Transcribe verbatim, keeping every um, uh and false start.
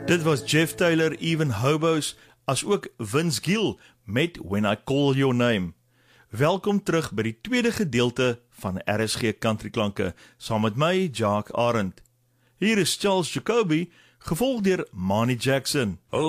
Dit was Jeff Taylor, Even Hobos, as ook Vince Gill met When I Call Your Name. Welkom terug by die tweede gedeelte van R S G Country Klanke, saam met my, Jacques Arend. Hier is Charles Jacoby, gevolg deur Manny Jackson.